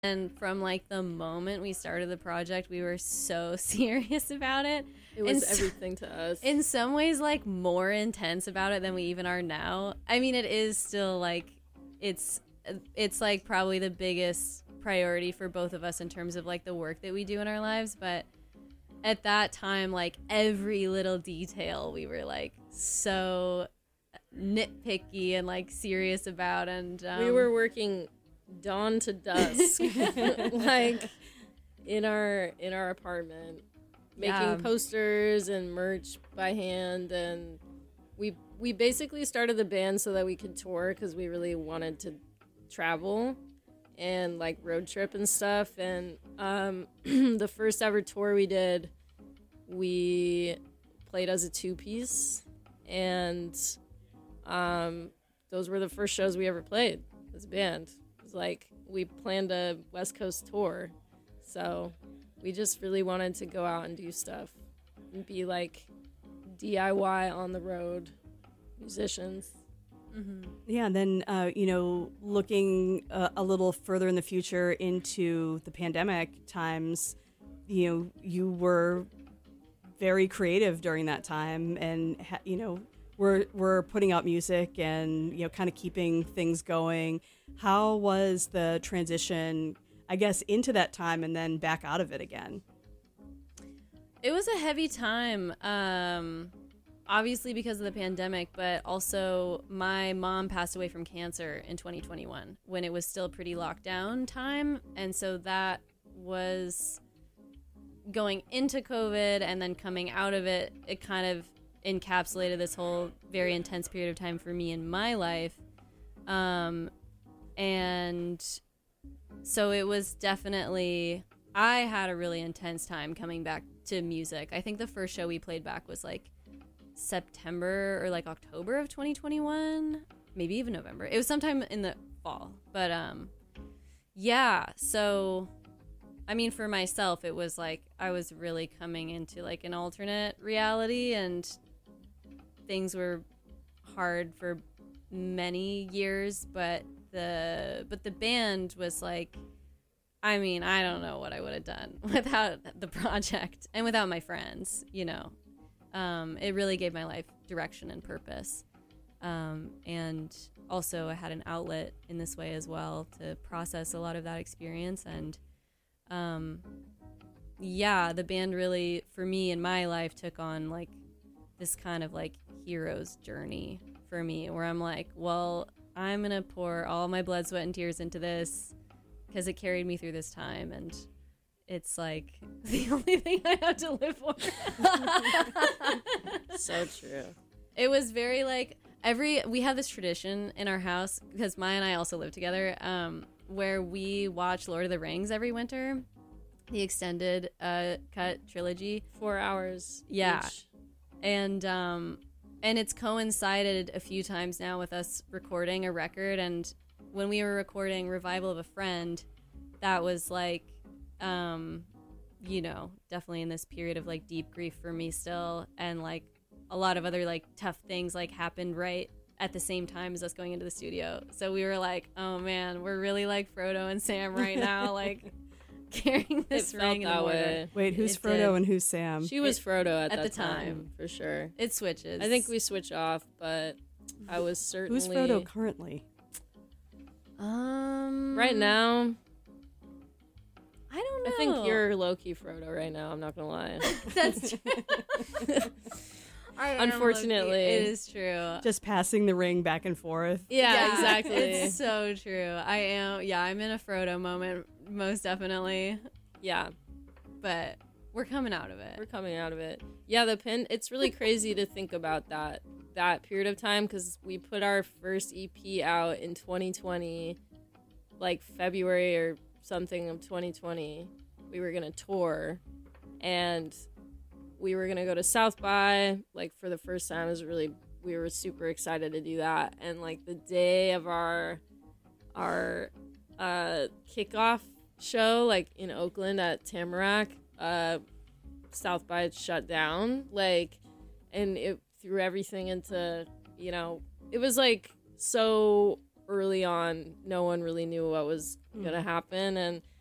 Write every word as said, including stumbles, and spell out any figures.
And from like the moment we started the project, we were so serious about it. It was in everything to us. In some ways, like more intense about it than we even are now. I mean, it is still like it's it's like probably the biggest priority for both of us in terms of like the work that we do in our lives. But at that time, like every little detail, we were like so nitpicky and like serious about. And um, we were working dawn to dusk, like in our in our apartment, making Yeah. posters and merch by hand, and we we basically started the band so that we could tour because we really wanted to travel and like road trip and stuff. And um, the first ever tour we did, we played as a two piece, and um, those were the first shows we ever played as a band. Like we planned a West Coast tour, so we just really wanted to go out and do stuff and be like D I Y on the road musicians. Mm-hmm. Yeah, and then uh, you know, looking uh, a little further in the future into the pandemic times, you know, you were very creative during that time, and ha- you know, we're we're putting out music and you know, kind of keeping things going. How was the transition, I guess, into that time and then back out of it again? It was a heavy time, um, obviously because of the pandemic, but also my mom passed away from cancer in twenty twenty-one when it was still pretty lockdown time. And so that was going into COVID and then coming out of it. It kind of encapsulated this whole very intense period of time for me in my life. Um, and so it was definitely, I had a really intense time coming back to music. I think the first show we played back was like September or like October of twenty twenty-one, maybe even November. It was sometime in the fall. But um, yeah, so I mean, for myself, it was like I was really coming into like an alternate reality, and things were hard for many years, but the but the band was like, I mean, I don't know what I would have done without the project and without my friends, you know. Um, it really gave my life direction and purpose. Um, and also I had an outlet in this way as well to process a lot of that experience. And um, yeah, the band really, for me in my life, took on like this kind of like hero's journey for me, where I'm like, well, I'm going to pour all my blood, sweat, and tears into this because it carried me through this time, and it's like the only thing I have to live for. So true. It was very like every we have this tradition in our house because Maya and I also live together, um, where we watch Lord of the Rings every winter, the extended uh, cut trilogy, Four hours. Yeah, each. and um, and it's coincided a few times now with us recording a record. And when we were recording Revival of a Friend, that was like, um, you know, definitely in this period of like deep grief for me still, and like a lot of other like tough things like happened right at the same time as us going into the studio. So we were like, oh man, we're really like Frodo and Sam right now, like carrying this It ring felt in that the water. way. Wait, who's It Frodo did. and who's Sam? She was It- Frodo at, at that the time. time, for sure. It switches. I think we switch off, but I was certainly... Who's Frodo currently? Um, Right now, I don't know. I think you're low-key Frodo right now, I'm not gonna lie. That's true. I am Unfortunately. low-key. It is true. Just passing the ring back and forth. Yeah, exactly. It's so true. I am. Yeah, I'm in a Frodo moment, most definitely. Yeah, But we're coming out of it. we're coming out of it. Yeah, the pin, it's really crazy to think about that that period of time, because we put our first E P out in twenty twenty, like February or something of twenty twenty. We were gonna tour, and we were gonna go to South by, like, for the first time. It was really, we were super excited to do that. And like the day of our our uh kickoff show, like in Oakland at Tamarack, uh South by shut down, like, and it threw everything into, you know, it was like so early on, no one really knew what was going to happen. And